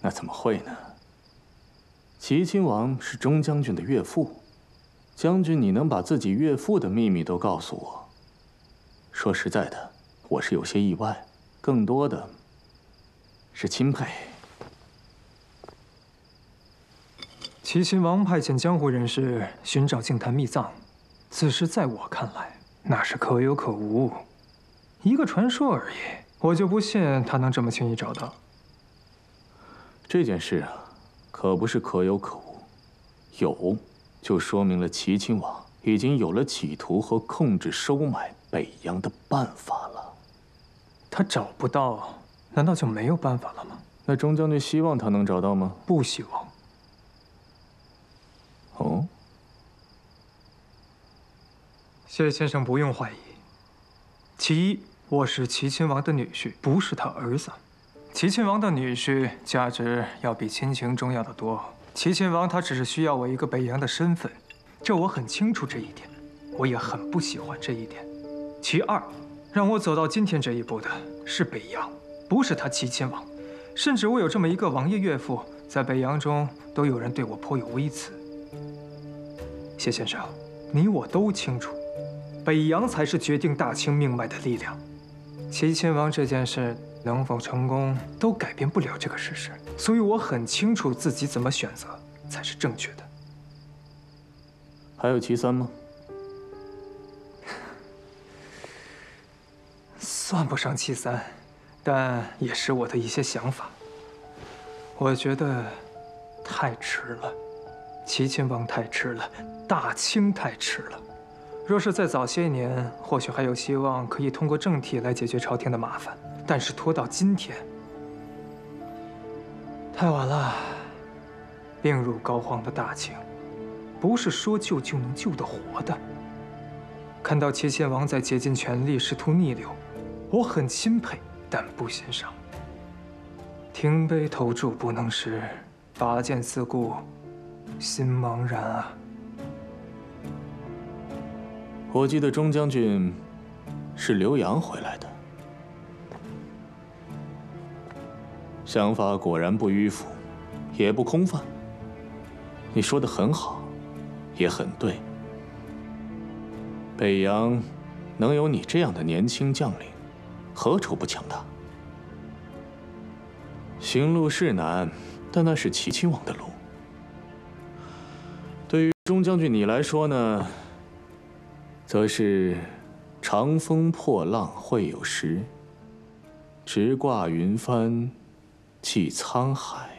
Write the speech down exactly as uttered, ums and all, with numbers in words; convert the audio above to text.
那怎么会呢？齐亲王是钟将军的岳父，将军你能把自己岳父的秘密都告诉我，说实在的，我是有些意外，更多的是钦佩。 齐亲王派遣江湖人士寻找净坛秘藏，此事在我看来那是可有可无，一个传说而已。我就不信他能这么轻易找到。 这件事啊，可不是可有可无，有就说明了齐亲王已经有了企图和控制收买北洋的办法了。 他找不到，难道就没有办法了吗？ 那钟将军希望他能找到吗？ 不希望。 哦， 谢先生不用怀疑。其一，我是齐亲王的女婿，不是他儿子。齐亲王的女婿价值要比亲情重要的多。齐亲王他只是需要我一个北洋的身份，这我很清楚这一点，我也很不喜欢这一点。其二，让我走到今天这一步的是北洋，不是他齐亲王。甚至我有这么一个王爷岳父，在北洋中都有人对我颇有微词。谢先生，你我都清楚，北洋才是决定大清命脉的力量。齐亲王这件事能否成功，都改变不了这个事实。所以我很清楚自己怎么选择才是正确的。 还有其三吗？ 算不上其三，但也是我的一些想法。我觉得太迟了，齐亲王太迟了，大清太迟了。若是再早些年，或许还有希望可以通过政体来解决朝廷的麻烦。但是拖到今天，太晚了。病入膏肓的大清，不是说救就能救得活的。看到齐亲王在竭尽全力试图逆流，我很钦佩，但不欣赏。停杯投箸不能食，拔剑四顾心茫然啊！ 我记得钟将军是留洋回来的，想法果然不迂腐，也不空泛。你说的很好，也很对。北洋能有你这样的年轻将领，何愁不强大？行路是难，但那是齐亲王的路。对于钟将军你来说呢，则是长风破浪会有时，直挂云帆济沧海。